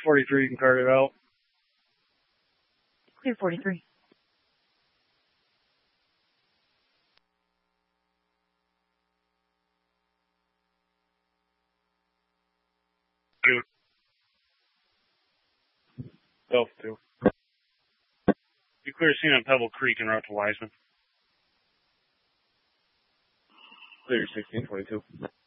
43, you can card it out. Clear 43. Two. Self 2. You clear scene on Pebble Creek and route to Wiseman. Clear 1622.